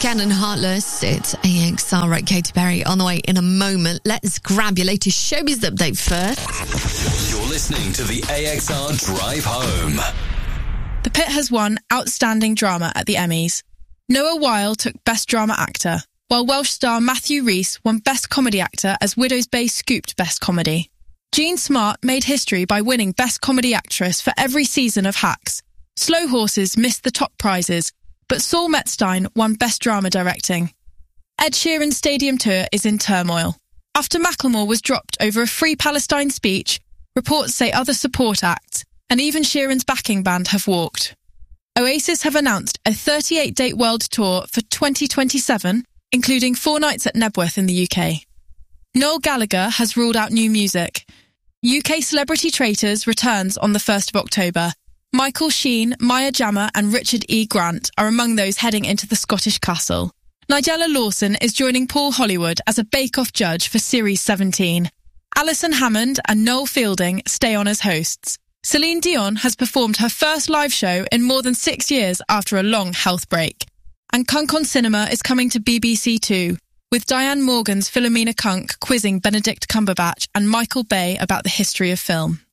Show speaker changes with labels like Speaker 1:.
Speaker 1: Cannon Heartless, it's AXR, right? Katy Perry on the way in a moment. Let's grab your latest showbiz update first.
Speaker 2: You're listening to the AXR Drive Home.
Speaker 3: The Pit has won Outstanding Drama at the Emmys. Noah Weil took Best Drama Actor, while Welsh star Matthew Rhys won Best Comedy Actor as Widow's Bay scooped Best Comedy. Jean Smart made history by winning Best Comedy Actress for every season of Hacks. Slow Horses missed the top prizes, but Saul Metzstein won Best Drama Directing. Ed Sheeran's stadium tour is in turmoil. After Macklemore was dropped over a Free Palestine speech, reports say other support acts, and even Sheeran's backing band, have walked. Oasis have announced a 38-date world tour for 2027, including 4 nights at Nebworth in the UK. Noel Gallagher has ruled out new music. UK Celebrity Traitors returns on the 1st of October. Michael Sheen, Maya Jama and Richard E. Grant are among those heading into the Scottish castle. Nigella Lawson is joining Paul Hollywood as a bake-off judge for Series 17. Alison Hammond and Noel Fielding stay on as hosts. Celine Dion has performed her first live show in more than 6 years after a long health break. And Kunk on Cinema is coming to BBC Two, with Diane Morgan's Philomena Kunk quizzing Benedict Cumberbatch and Michael Bay about the history of film.